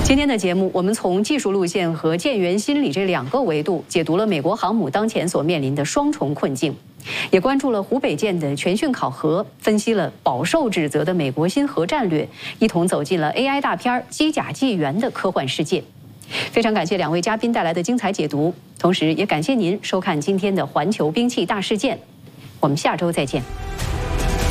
今天的节目，我们从技术路线和舰员心理这2个维度解读了美国航母当前所面临的双重困境，也关注了湖北舰的全训考核，分析了饱受指责的美国新核战略，一同走进了 AI 大片《机甲纪元》的科幻世界。非常感谢2位嘉宾带来的精彩解读，同时也感谢您收看今天的环球兵器大事件。我们下周再见。